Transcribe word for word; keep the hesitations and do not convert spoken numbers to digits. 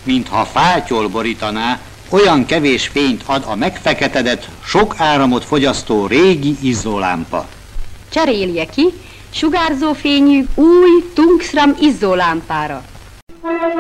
mintha fátyol borítaná, olyan kevés fényt ad a megfeketedett, sok áramot fogyasztó régi izzólámpa. Cserélje ki sugárzó fényű új tungstram izzólámpára.